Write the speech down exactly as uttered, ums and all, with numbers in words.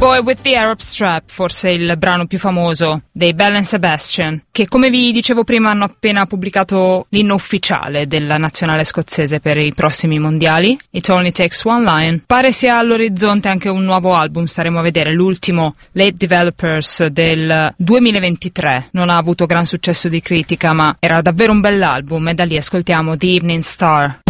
Boy with the Arab Strap, forse il brano più famoso dei Belle and Sebastian, che come vi dicevo prima hanno appena pubblicato l'inno ufficiale della nazionale scozzese per i prossimi mondiali, It Only Takes One Line. Pare sia all'orizzonte anche un nuovo album, staremo a vedere, l'ultimo, Late Developers del duemilaventitré. Non ha avuto gran successo di critica, ma era davvero un bell'album, e da lì ascoltiamo The Evening Star.